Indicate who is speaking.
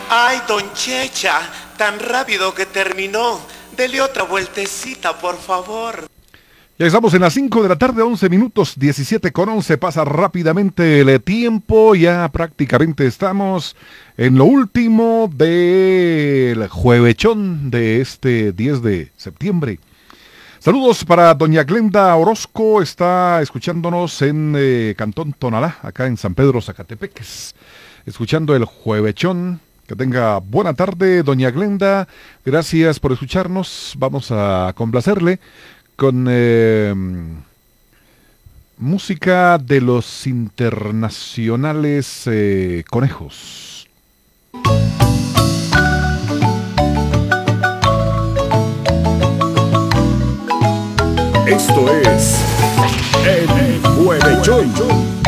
Speaker 1: Ay, don Checha, tan rápido que terminó. Dele otra vueltecita, por favor.
Speaker 2: Ya estamos en las 5 de la tarde, 11 minutos, 17:11. Pasa rápidamente el tiempo. Ya prácticamente estamos en lo último del juevechón de este 10 de septiembre. Saludos para doña Glenda Orozco. Está escuchándonos en Cantón Tonalá, acá en San Pedro, Zacatepeques. Escuchando el juevechón. Que tenga buena tarde, doña Glenda. Gracias por escucharnos. Vamos a complacerle con música de los internacionales conejos.
Speaker 3: Esto es El Juevechón.